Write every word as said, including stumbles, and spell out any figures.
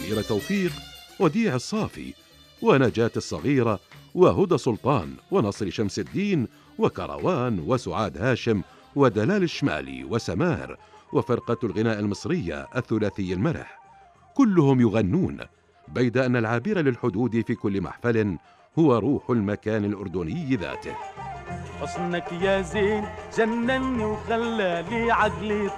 أميرة توفيق، وديع الصافي، ونجاة الصغيرة، وهدى سلطان، ونصر شمس الدين، وكروان، وسعاد هاشم، ودلال الشمالي، وسمار، وفرقة الغناء المصرية الثلاثي المرح. كلهم يغنون، بيد أن العابر للحدود في كل محفل هو روح المكان الأردني ذاته. حسنك يا زين جنني وخلالي عقلي